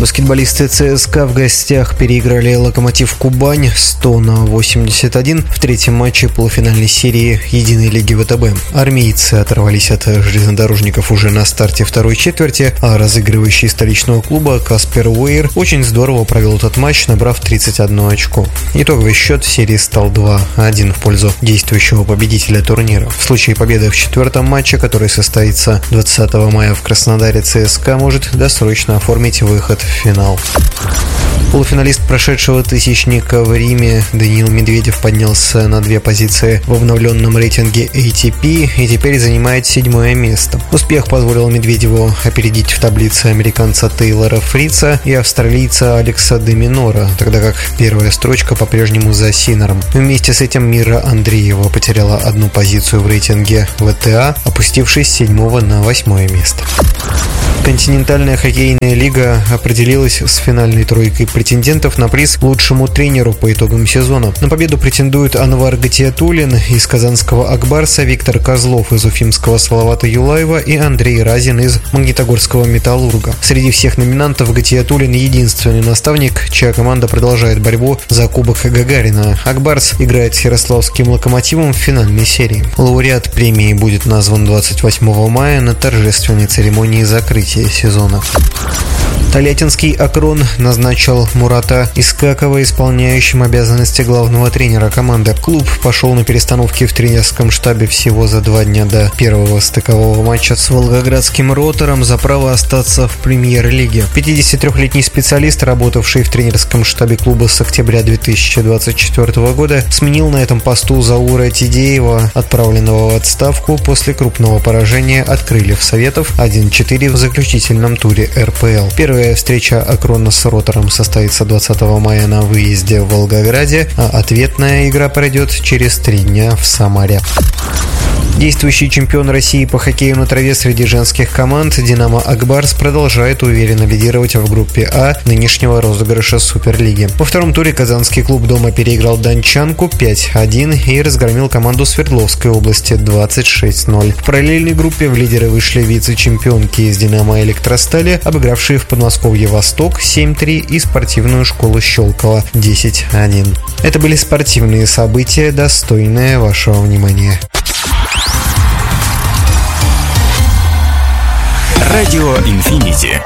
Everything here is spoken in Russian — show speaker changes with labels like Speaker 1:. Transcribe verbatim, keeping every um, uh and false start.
Speaker 1: Баскетболисты ЦСКА в гостях переиграли «Локомотив Кубань» сто на восемьдесят один в третьем матче полуфинальной серии единой лиги ВТБ. Армейцы оторвались от железнодорожников уже на старте второй четверти, а разыгрывающий столичного клуба Каспер Уэйр очень здорово провел этот матч, набрав тридцать одно очко. Итоговый счет в серии стал два один в пользу действующего победителя турнира. В случае победы в четвертом матче, который состоится двадцатого мая в Краснодаре, ЦСКА может досрочно оформить выход в финал. Полуфиналист прошедшего тысячника в Риме Даниил Медведев поднялся на две позиции в обновленном рейтинге эй ти пи и теперь занимает седьмое место. Успех позволил Медведеву опередить в таблице американца Тейлора Фрица и австралийца Алекса де Минора, тогда как первая строчка по-прежнему за Синером. Вместе с этим Мира Андреева потеряла одну позицию в рейтинге вэ тэ а, опустившись с седьмого на восьмое место. Континентальная хоккейная лига определилась с финальной тройкой претендентов на приз лучшему тренеру по итогам сезона. На победу претендуют Анвар Гатиатуллин из казанского Акбарса, Виктор Козлов из уфимского Салавата Юлаева и Андрей Разин из магнитогорского Металлурга. Среди всех номинантов Гатиатуллин единственный наставник, чья команда продолжает борьбу за Кубок Гагарина. Акбарс играет с ярославским Локомотивом в финальной серии. Лауреат премии будет назван двадцать восьмого мая на торжественной церемонии закрытия сезона. Тольяттинский «Акрон» назначил Мурата Искакова исполняющим обязанности главного тренера команды. Клуб пошел на перестановки в тренерском штабе всего за два дня до первого стыкового матча с волгоградским «Ротором» за право остаться в премьер-лиге. пятидесятитрёхлетний специалист, работавший в тренерском штабе клуба с октября две тысячи двадцать четвёртого года, сменил на этом посту Заура Тидеева, отправленного в отставку после крупного поражения от «Крыльев Советов» один четыре в заключительном туре эр пэ эл. Первая встреча «Акрона» с «Ротором» состоится двадцатого мая на выезде в Волгограде, а ответная игра пройдет через три дня в Самаре. Действующий чемпион России по хоккею на траве среди женских команд «Динамо Акбарс» продолжает уверенно лидировать в группе А нынешнего розыгрыша Суперлиги. Во втором туре казанский клуб дома переиграл Дончанку пять один и разгромил команду Свердловской области двадцать шесть ноль. В параллельной группе в лидеры вышли вице-чемпионки из «Динамо Электростали», обыгравшие в Подмосковье «Восток» семь три и спортивную школу Щелково десять один. Это были спортивные события, достойные вашего внимания.
Speaker 2: Радио Инфинити.